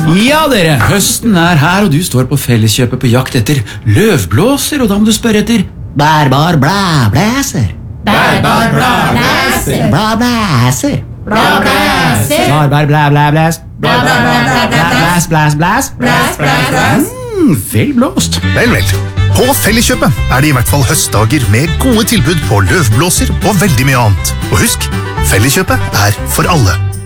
Ja, dere, høsten her, og du står på Felleskjøpet på jakt etter løvblåser, og da må du spørre etter bærbar blæblæser. Bærbar blæblæser. Blæblæser. Blæblæser. Bærbar blæblæblæs. Blæblæblæs. Blæs. Blæblæs. Vel blåst. Vel. På Felleskjøpet er det i hvert fall høstdager med gode tilbud på løvblåser og veldig mye annet. Og husk, Felleskjøpet er for alle.